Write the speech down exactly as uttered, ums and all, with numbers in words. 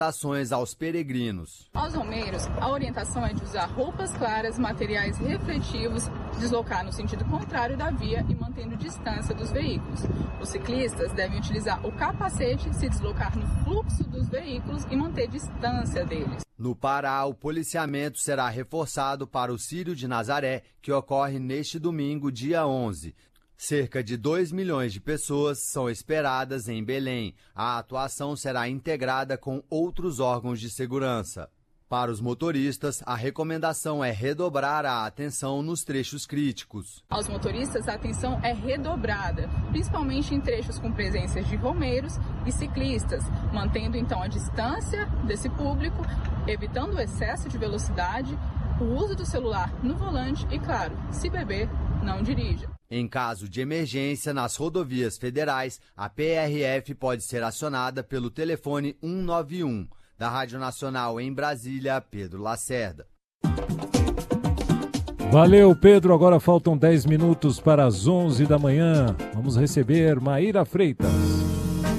Ações aos peregrinos. Aos romeiros, a orientação é de usar roupas claras, materiais refletivos, deslocar no sentido contrário da via e mantendo distância dos veículos. Os ciclistas devem utilizar o capacete, se deslocar no fluxo dos veículos e manter distância deles. No Pará, o policiamento será reforçado para o Círio de Nazaré, que ocorre neste domingo, dia onze. Cerca de dois milhões de pessoas são esperadas em Belém. A atuação será integrada com outros órgãos de segurança. Para os motoristas, a recomendação é redobrar a atenção nos trechos críticos. Aos motoristas, a atenção é redobrada, principalmente em trechos com presenças de romeiros e ciclistas, mantendo então a distância desse público, evitando o excesso de velocidade, o uso do celular no volante e, claro, se beber, não dirija. Em caso de emergência nas rodovias federais, a P R F pode ser acionada pelo telefone um nove um. Da Rádio Nacional em Brasília, Pedro Lacerda. Valeu, Pedro. Agora faltam dez minutos para as onze da manhã. Vamos receber Maíra Freitas.